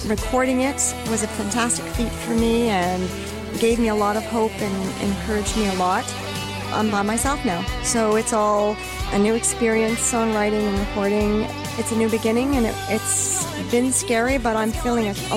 recording it was a fantastic feat for me and gave me a lot of hope and encouraged me a lot. I'm by myself now, so it's all a new experience, songwriting and recording. It's a new beginning, and it's been scary, but I'm feeling a